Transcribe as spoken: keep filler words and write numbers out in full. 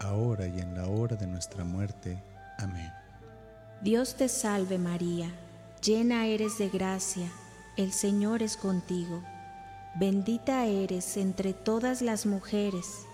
ahora y en la hora de nuestra muerte. Amén. Dios te salve María, llena eres de gracia, el Señor es contigo. Bendita eres entre todas las mujeres,